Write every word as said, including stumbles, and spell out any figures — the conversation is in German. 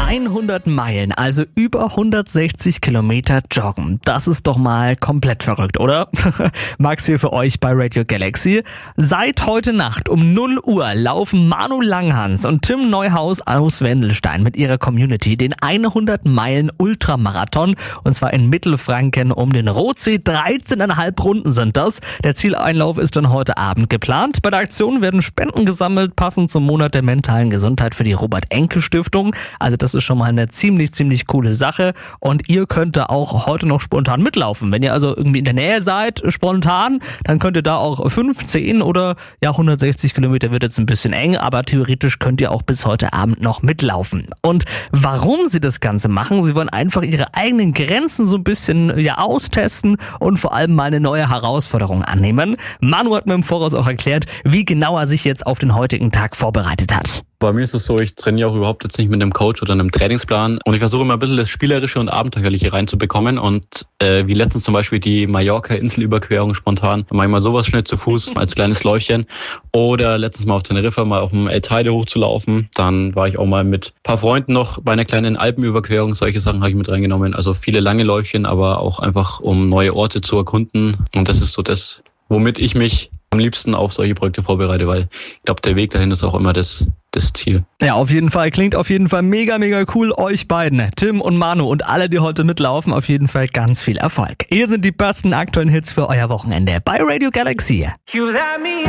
hundert Meilen, also über hundertsechzig Kilometer joggen. Das ist doch mal komplett verrückt, oder? Max hier für euch bei Radio Galaxy. Seit heute Nacht um null Uhr laufen Manu Langhans und Tim Neuhaus aus Wendelstein mit ihrer Community den hundert Meilen Ultramarathon, und zwar in Mittelfranken um den Rotsee. dreizehn Komma fünf Runden sind das. Der Zieleinlauf ist dann heute Abend geplant. Bei der Aktion werden Spenden gesammelt, passend zum Monat der mentalen Gesundheit für die Robert-Enke-Stiftung. Also das ist schon mal eine ziemlich, ziemlich coole Sache, und ihr könnt da auch heute noch spontan mitlaufen. Wenn ihr also irgendwie in der Nähe seid, spontan, dann könnt ihr da auch fünfzehn oder ja hundertsechzig Kilometer wird jetzt ein bisschen eng, aber theoretisch könnt ihr auch bis heute Abend noch mitlaufen. Und warum sie das Ganze machen? Sie wollen einfach ihre eigenen Grenzen so ein bisschen ja austesten und vor allem mal eine neue Herausforderung annehmen. Manu hat mir im Voraus auch erklärt, wie genau er sich jetzt auf den heutigen Tag vorbereitet hat. Bei mir ist es so, ich trainiere auch überhaupt jetzt nicht mit einem Coach oder einem Trainingsplan, und ich versuche immer ein bisschen das Spielerische und Abenteuerliche reinzubekommen, und äh, wie letztens zum Beispiel die Mallorca-Inselüberquerung spontan, manchmal sowas schnell zu Fuß als kleines Läufchen, oder letztens mal auf Teneriffa mal auf dem El Teide hochzulaufen. Dann war ich auch mal mit ein paar Freunden noch bei einer kleinen Alpenüberquerung, solche Sachen habe ich mit reingenommen, also viele lange Läufchen, aber auch einfach um neue Orte zu erkunden, und das ist so das, womit ich mich am liebsten auf solche Projekte vorbereite, weil ich glaube, der Weg dahin ist auch immer das, das Ziel. Ja, auf jeden Fall. Klingt auf jeden Fall mega, mega cool. Euch beiden, Tim und Manu und alle, die heute mitlaufen, auf jeden Fall ganz viel Erfolg. Hier sind die besten aktuellen Hits für euer Wochenende bei Radio Galaxy. You let me